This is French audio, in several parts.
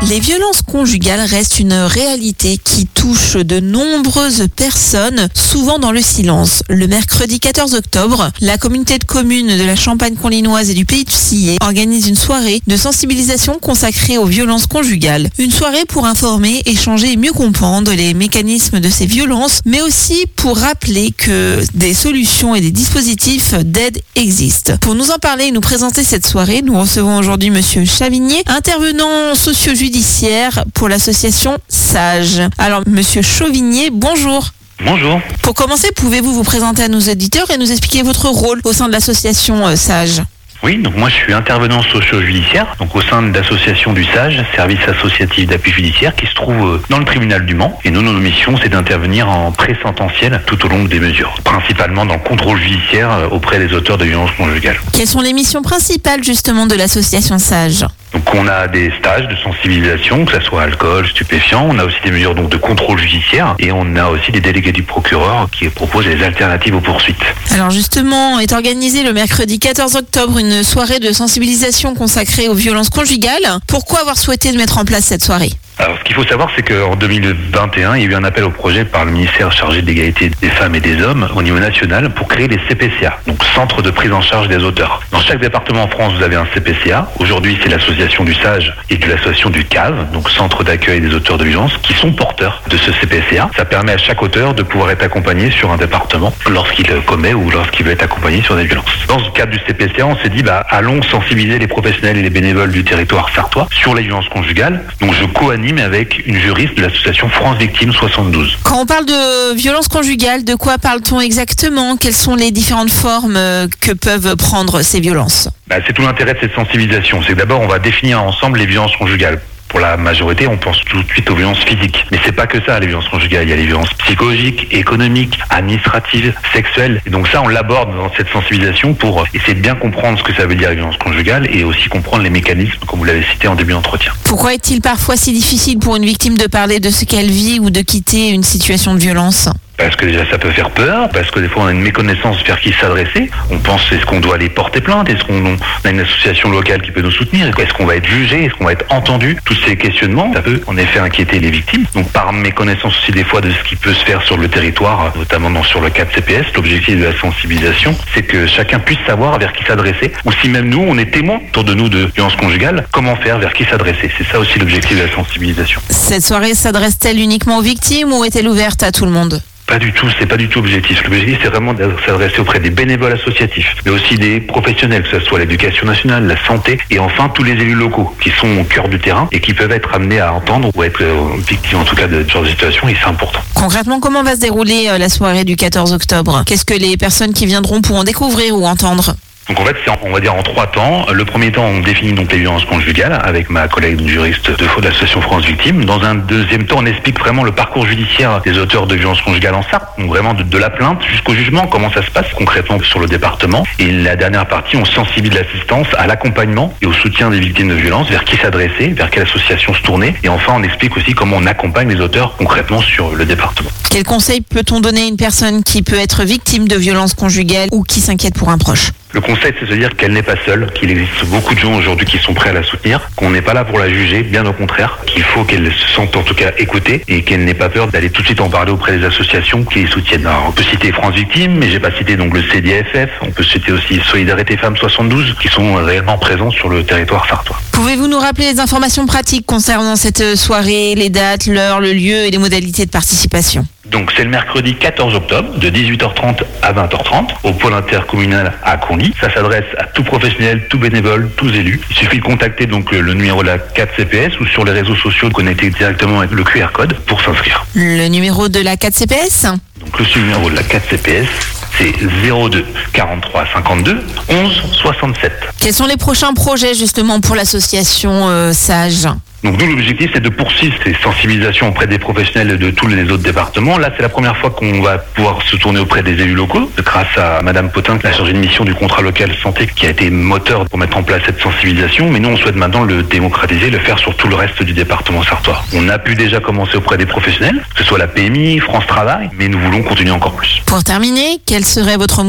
Les violences conjugales restent une réalité qui touche de nombreuses personnes, souvent dans le silence. Le mercredi 14 octobre, la communauté de communes de la Champagne-Conlinoise et du Pays de Sillé organise une soirée de sensibilisation consacrée aux violences conjugales. Une soirée pour informer, échanger et mieux comprendre les mécanismes de ces violences, mais aussi pour rappeler que des solutions et des dispositifs d'aide existent. Pour nous en parler et nous présenter cette soirée, nous recevons aujourd'hui Monsieur Chavigné, intervenant socio-judiciaire pour l'association SAGE. Alors, Monsieur Chavigné, bonjour. Bonjour. Pour commencer, pouvez-vous vous présenter à nos auditeurs et nous expliquer votre rôle au sein de l'association SAGE ? Oui, donc moi je suis intervenant socio-judiciaire, donc au sein de l'association du SAGE, Service associatif d'appui judiciaire, qui se trouve dans le tribunal du Mans. Et nous, notre mission, c'est d'intervenir en pré-sententiel tout au long des mesures, principalement dans le contrôle judiciaire auprès des auteurs de violences conjugales. Quelles sont les missions principales justement de l'association SAGE ? Donc on a des stages de sensibilisation, que ce soit alcool, stupéfiants, on a aussi des mesures donc de contrôle judiciaire et on a aussi des délégués du procureur qui proposent des alternatives aux poursuites. Alors justement, est organisée le mercredi 14 octobre une soirée de sensibilisation consacrée aux violences conjugales. Pourquoi avoir souhaité mettre en place cette soirée ? Alors, ce qu'il faut savoir, c'est qu'en 2021, il y a eu un appel au projet par le ministère chargé de l'égalité des femmes et des hommes au niveau national pour créer les CPCA, donc Centres de prise en charge des auteurs. Dans chaque département en France, vous avez un CPCA. Aujourd'hui, c'est l'association du SAGE et de l'association du CAV, donc Centre d'accueil des auteurs de violences, qui sont porteurs de ce CPCA. Ça permet à chaque auteur de pouvoir être accompagné sur un département lorsqu'il commet ou lorsqu'il veut être accompagné sur des violences. Dans le cadre du CPCA, on s'est dit, allons sensibiliser les professionnels et les bénévoles du territoire sartois sur les violences conjugales. Donc, je co-anime avec une juriste de l'association France Victimes 72. Quand on parle de violence conjugale, de quoi parle-t-on exactement ? Quelles sont les différentes formes que peuvent prendre ces violences ? C'est tout l'intérêt de cette sensibilisation. C'est que d'abord, on va définir ensemble les violences conjugales. Pour la majorité, on pense tout de suite aux violences physiques. Mais c'est pas que ça, les violences conjugales. Il y a les violences psychologiques, économiques, administratives, sexuelles. Et donc ça, on l'aborde dans cette sensibilisation pour essayer de bien comprendre ce que ça veut dire, les violences conjugales, et aussi comprendre les mécanismes, comme vous l'avez cité en début d'entretien. Pourquoi est-il parfois si difficile pour une victime de parler de ce qu'elle vit ou de quitter une situation de violence ? Parce que déjà ça peut faire peur, parce que des fois on a une méconnaissance vers qui s'adresser. On pense est-ce qu'on doit aller porter plainte, est-ce qu'on a une association locale qui peut nous soutenir, est-ce qu'on va être jugé, est-ce qu'on va être entendu. Tous ces questionnements, ça peut en effet inquiéter les victimes. Donc par méconnaissance aussi des fois de ce qui peut se faire sur le territoire, notamment sur le cas de CPS, l'objectif de la sensibilisation, c'est que chacun puisse savoir vers qui s'adresser, ou si même nous on est témoins autour de nous de violences conjugales, comment faire, vers qui s'adresser. C'est ça aussi l'objectif de la sensibilisation. Cette soirée s'adresse-t-elle uniquement aux victimes ou est-elle ouverte à tout le monde ? Pas du tout, c'est pas du tout l'objectif. L'objectif, c'est vraiment de s'adresser auprès des bénévoles associatifs, mais aussi des professionnels, que ce soit l'éducation nationale, la santé, et enfin tous les élus locaux qui sont au cœur du terrain et qui peuvent être amenés à entendre ou être victimes en tout cas de ce genre de situation, et c'est important. Concrètement, comment va se dérouler la soirée du 14 octobre ? Qu'est-ce que les personnes qui viendront pourront découvrir ou entendre ? Donc en fait, c'est on va dire en 3 temps. Le premier temps, on définit donc les violences conjugales avec ma collègue juriste de l'association France Victimes. Dans un deuxième temps, on explique vraiment le parcours judiciaire des auteurs de violences conjugales en Sarthe. Donc vraiment de la plainte jusqu'au jugement, comment ça se passe concrètement sur le département. Et la dernière partie, on sensibilise l'assistance à l'accompagnement et au soutien des victimes de violences, vers qui s'adresser, vers quelle association se tourner. Et enfin, on explique aussi comment on accompagne les auteurs concrètement sur le département. Quel conseil peut-on donner à une personne qui peut être victime de violences conjugales ou qui s'inquiète pour un proche ? Le conseil, c'est de se dire qu'elle n'est pas seule, qu'il existe beaucoup de gens aujourd'hui qui sont prêts à la soutenir, qu'on n'est pas là pour la juger, bien au contraire, qu'il faut qu'elle se sente en tout cas écoutée et qu'elle n'ait pas peur d'aller tout de suite en parler auprès des associations qui les soutiennent. Alors, on peut citer France Victimes, mais j'ai pas cité donc le CDFF, on peut citer aussi Solidarité Femmes 72, qui sont réellement présents sur le territoire sartois. Pouvez-vous nous rappeler les informations pratiques concernant cette soirée, les dates, l'heure, le lieu et les modalités de participation ? Donc c'est le mercredi 14 octobre de 18h30 à 20h30 au pôle intercommunal à Conly. Ça s'adresse à tout professionnel, tout bénévole, tous élus. Il suffit de contacter donc le numéro de la 4 CPS ou sur les réseaux sociaux de connecter directement avec le QR code pour s'inscrire. Le numéro de la 4 CPS ? Donc le numéro de la 4 CPS, c'est 02 43 52 11 67. Quels sont les prochains projets justement pour l'association SAGE ? Donc nous, l'objectif, c'est de poursuivre ces sensibilisations auprès des professionnels de tous les autres départements. Là, c'est la première fois qu'on va pouvoir se tourner auprès des élus locaux, grâce à Madame Potin, la chargée de mission du contrat local santé, qui a été moteur pour mettre en place cette sensibilisation. Mais nous, on souhaite maintenant le démocratiser, le faire sur tout le reste du département sartois. On a pu déjà commencer auprès des professionnels, que ce soit la PMI, France Travail, mais nous voulons continuer encore plus. Pour terminer, quel serait votre mot de la fin ?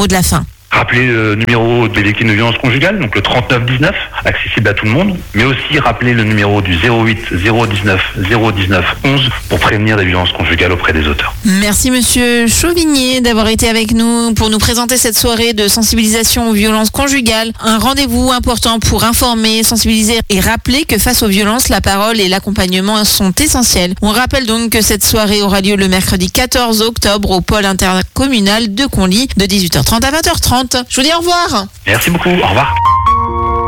Rappeler le numéro des victimes de violences conjugales, donc le 3919, accessible à tout le monde, mais aussi rappeler le numéro du 08 019 019 11 pour prévenir des violences conjugales auprès des auteurs. Merci Monsieur Chauvigné d'avoir été avec nous pour nous présenter cette soirée de sensibilisation aux violences conjugales. Un rendez-vous important pour informer, sensibiliser et rappeler que face aux violences, la parole et l'accompagnement sont essentiels. On rappelle donc que cette soirée aura lieu le mercredi 14 octobre au pôle intercommunal de Conly de 18h30 à 20h30. Je vous dis au revoir. Merci beaucoup, au revoir.